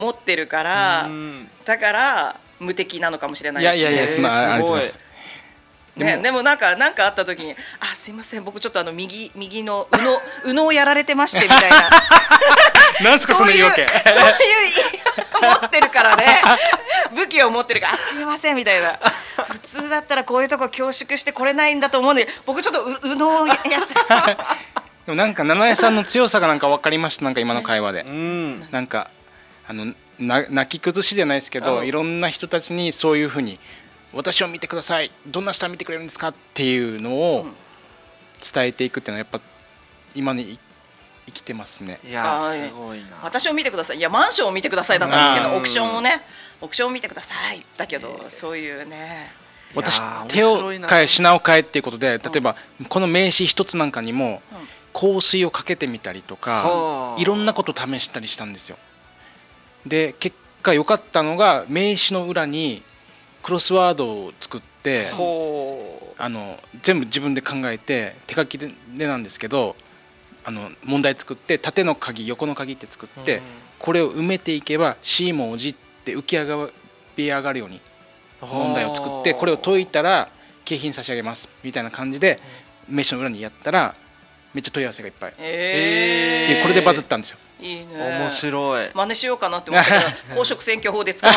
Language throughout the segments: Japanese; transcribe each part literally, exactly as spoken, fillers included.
持ってるから、だから無敵なのかもしれないですね。 いやいやいや、そんなありがとうございます。 ね、でもなんかなんかあった時にあすいません僕ちょっとあの右右の右脳右脳やられてましてみたいななんすかその言い訳。 そういうそういう持ってるからね武器を持ってるからあすいませんみたいな普通だったらこういうとこ恐縮してこれないんだと思うんで僕ちょっと右脳やっちゃうでもなんか七重さんの強さがなんか分かりました。なんか今の会話で、うん、なんかあのな泣き崩しじゃないですけど、いろんな人たちにそういうふうに私を見てください、どんな人は見てくれるんですかっていうのを伝えていくっていうのはやっぱ今に生きてますね。 いやすごいな。 私を見てください、いやマンションを見てくださいだったんですけど、オークションをねオークションを見てくださいだけど、そういうね私手を変え品を変えっていうことで、例えばこの名刺一つなんかにも香水をかけてみたりとか、いろんなこと試したりしたんですよ。で結果良かったのが名刺の裏にクロスワードを作って、あの全部自分で考えて手書きでなんですけど、あの問題作って縦の鍵横の鍵って作って、これを埋めていけば C 文字って浮き上がり上がるように問題を作って、これを解いたら景品差し上げますみたいな感じで名刺の裏にやったらめっちゃ問い合わせがいっぱい、えー、でこれでバズったんですよ。 いいね、 面白い。 真似しようかなって思ったけど公職選挙法で使わ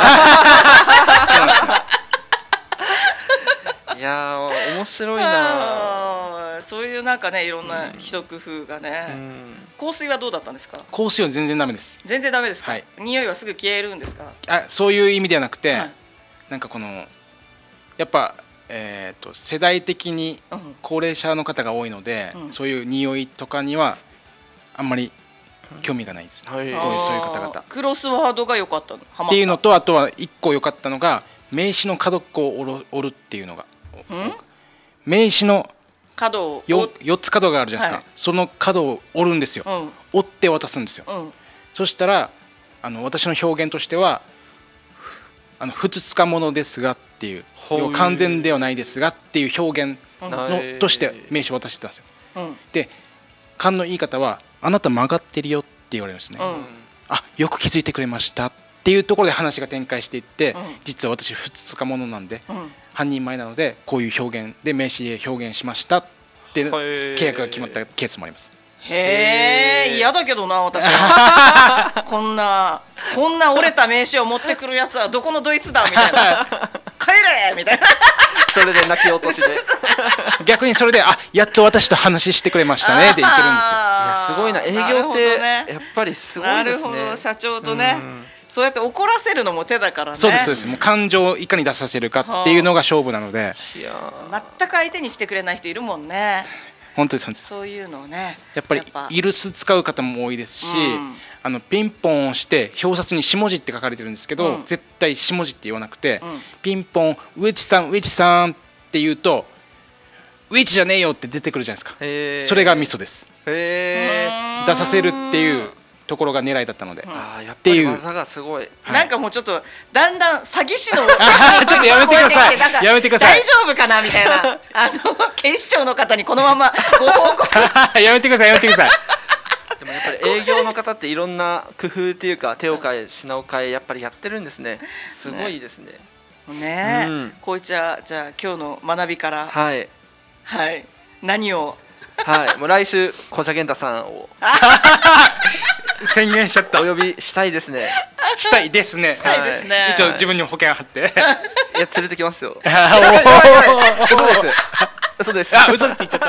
ないいやー面白いな。 そういうなんかねいろんな一工夫がね、うん、香水はどうだったんですか？ 香水は全然ダメです。 全然ダメですか？ はい、 匂いはすぐ消えるんですか？ あ、そういう意味ではなくて、はい、なんかこのやっぱ、えー、と世代的に高齢者の方が多いので、うん、そういう匂いとかにはあんまり興味がないですね、うん、そういう方々。 クロスワードが良かったのっていうのと、あとはいっこ良かったのが名刺の角っこを折る、折るっていうのが、うん、名刺の角をよ, よっつ角があるじゃないですか、はい、その角を折るんですよ、うん、折って渡すんですよ、うん、そしたらあの私の表現としてはあのふつつかものですがっていう、完全ではないですがっていう表現のとして名刺を渡してたんですよ、うん、で勘のいい方はあなた曲がってるよって言われましたね、うん、あよく気づいてくれましたっていうところで話が展開していって、うん、実は私ふつつかものなんで、うん、半人前なのでこういう表現で名刺で表現しましたって契約が決まったケースもあります。 へえ、嫌だけどな私はこんなこんな折れた名刺を持ってくるやつはどこのドイツだみたいな帰れみたいなそれで泣き落としで逆にそれであやっと私と話してくれましたねで言ってるんですよ。いやすごいな、営業ってやっぱりすごいですね。 なるほど、社長とね、うん、そうやって怒らせるのも手だからね。 そうですそうです、もう感情をいかに出させるかっていうのが勝負なので、 いや全く相手にしてくれない人いるもんね。 本当です本当です。 そういうのをねやっぱりイルス使う方も多いですし、うん、あのピンポンをして表札に下地って書かれてるんですけど、うん、絶対下地って言わなくて、うん、ピンポン植地さん植地さんって言うと植地じゃねえよって出てくるじゃないですか。それがミソです。へ出させるっていうところが狙いだったので、うん、 あやっぱり技がすごい、 はい、なんかもうちょっとだんだん詐欺師のちょっとやめてくださいやめてください大丈夫かなみたいなあの警視庁の方にこのままご報告やめてくださいやめてくださいでもやっぱり営業の方っていろんな工夫っていうか手を変え品を変えやっぱりやってるんですね。すごいですね。 ねえ、うん、こういっちゃじゃあ今日の学びからはいはい何をはいもう来週小茶源太さんを宣言しちゃった。 お呼びしたいですね。 したいですね。 したいですね。 一応自分にも保険貼って。いや連れてきますよ。 嘘です。 嘘です。 あ嘘って言っちゃった。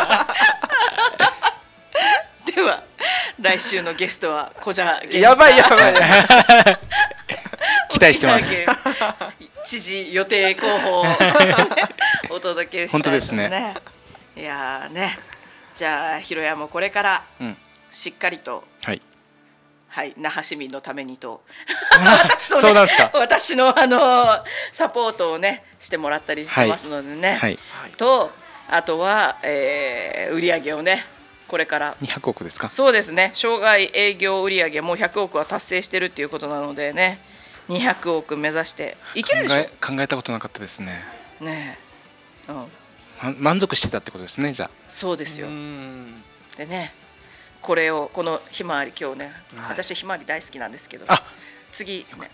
では来週のゲストは小茶源太。 やばいやばい。 期待してます。 知事予定候補をお届けしたい、ね。 本当ですね。 いやね。じゃあひろやもこれから。うんしっかりと、はいはい、那覇市民のためにと私の、ね、 そうなんですか。 私の、あのサポートをねしてもらったりしてますのでね、はいはい、とあとは、えー、売上をねこれからにひゃくおくですか。 そうですね、生涯営業売上もうひゃくおくは達成してるっていうことなのでねにひゃくおく目指していけるでしょ。 考え、考えたことなかったですね。 ねえ、 うん、満足してたってことですね。じゃあそうですよ。でねこれをこのひまわり今日ね、はい、私ひまわり大好きなんですけど、 あ次